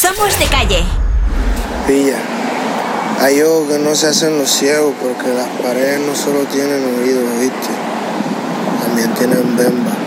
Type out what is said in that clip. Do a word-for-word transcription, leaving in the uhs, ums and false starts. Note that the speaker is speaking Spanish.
Somos de calle. Pilla, hay ojos que no se hacen los ciegos porque las paredes no solo tienen oídos, ¿viste? También tienen bemba.